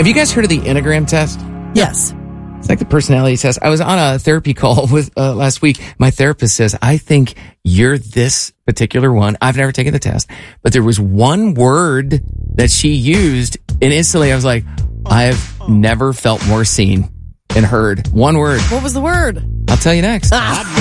Have you guys heard of the Enneagram test? Yes. It's like the personality test. I was on a therapy call with last week. My therapist says, I think you're this particular one. I've never taken the test, but there was one word that she used, and instantly I was like, I've never felt more seen and heard. One word. What was the word? I'll tell you next.